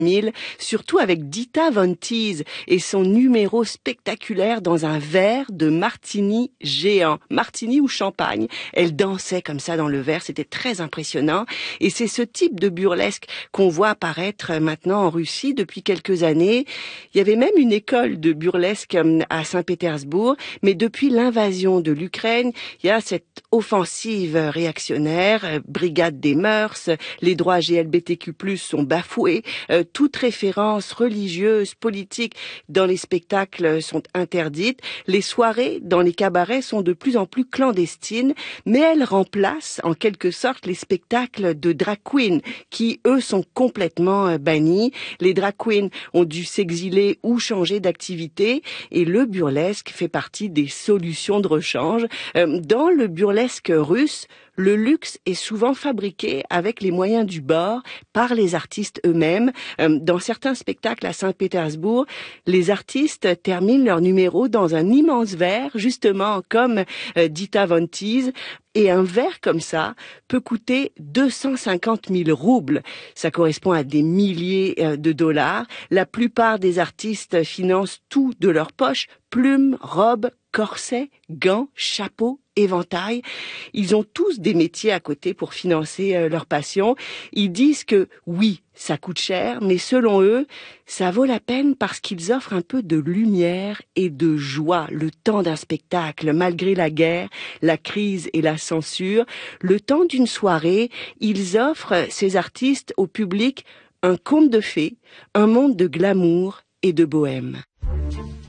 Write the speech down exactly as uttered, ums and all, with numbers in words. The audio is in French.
mille, surtout avec Dita Von Teese et son numéro spectaculaire dans un verre de martini géant, martini ou champagne. Elle dansait comme ça dans le verre, c'était très impressionnant. Et c'est ce type de burlesque qu'on voit apparaître maintenant en Russie depuis quelques années. Il y avait même une école de burlesque à Saint-Pétersbourg, mais depuis l'invasion de l'Ukraine, il y a cette offensive réactionnaire, brigade des mœurs, les droits L G B T Q plus, sont bafoués, euh, toute référence religieuse, politique dans les spectacles sont interdites, les soirées dans les cabarets sont de plus en plus clandestines, mais elles remplacent en quelque sorte les spectacles de drag queens qui, eux, sont complètement bannis. Les drag queens ont dû s'exiler ou changer d'activité et le burlesque fait partie des solutions de rechange. Euh, dans le burlesque russe, le luxe est souvent fabriqué avec les moyens du bord par les artistes eux-mêmes. Dans certains spectacles à Saint-Pétersbourg, les artistes terminent leur numéro dans un immense verre, justement comme Dita Von Teese. Et un verre comme ça peut coûter deux cent cinquante mille roubles. Ça correspond à des milliers de dollars. La plupart des artistes financent tout de leur poche: plumes, robes, corsets, gants, chapeaux, éventails. Ils ont tous des métiers à côté pour financer euh, leur passion. Ils disent que oui, ça coûte cher, mais selon eux, ça vaut la peine parce qu'ils offrent un peu de lumière et de joie le temps d'un spectacle, malgré la guerre, la crise et la censure. Le temps d'une soirée, ils offrent, ces artistes, au public, un conte de fées, un monde de glamour et de bohème.